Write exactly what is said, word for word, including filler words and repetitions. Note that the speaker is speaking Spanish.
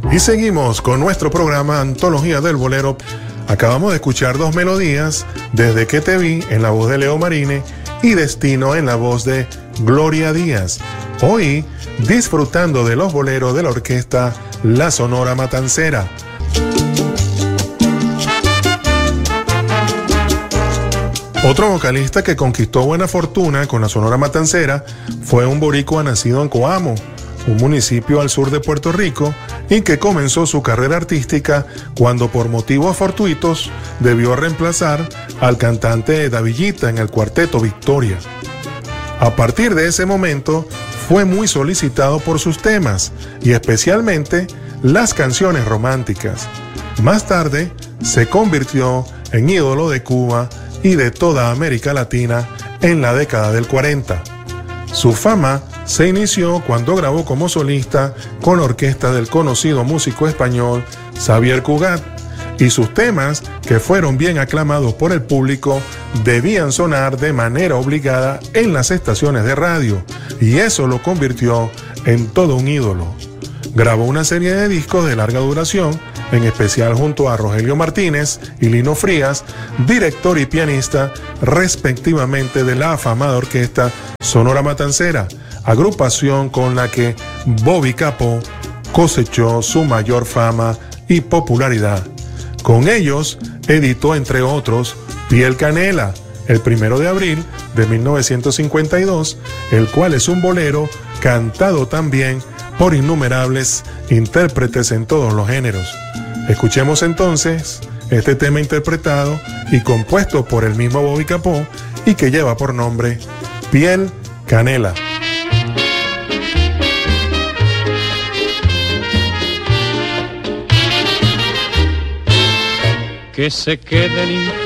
Y seguimos con nuestro programa Antología del Bolero. Acabamos de escuchar dos melodías, Desde que te vi, en la voz de Leo Marine, y Destino, en la voz de Gloria Díaz. Hoy, disfrutando de los boleros de la orquesta La Sonora Matancera. Otro vocalista que conquistó buena fortuna con la Sonora Matancera fue un boricua nacido en Coamo, un municipio al sur de Puerto Rico, y que comenzó su carrera artística cuando por motivos fortuitos debió reemplazar al cantante Davillita en el cuarteto Victoria. A partir de ese momento fue muy solicitado por sus temas y especialmente las canciones románticas. Más tarde se convirtió en ídolo de Cuba y de toda América Latina en la década del cuarenta. Su fama se inició cuando grabó como solista con la orquesta del conocido músico español Xavier Cugat, y sus temas, que fueron bien aclamados por el público, debían sonar de manera obligada en las estaciones de radio, y eso lo convirtió en todo un ídolo. Grabó una serie de discos de larga duración, en especial junto a Rogelio Martínez y Lino Frías, director y pianista respectivamente de la afamada orquesta Sonora Matancera, agrupación con la que Bobby Capó cosechó su mayor fama y popularidad. Con ellos editó, entre otros, Piel Canela, el primero de abril de mil novecientos cincuenta y dos, el cual es un bolero cantado también por innumerables intérpretes en todos los géneros. Escuchemos entonces este tema interpretado y compuesto por el mismo Bobby Capó y que lleva por nombre Piel Canela. Que se quede el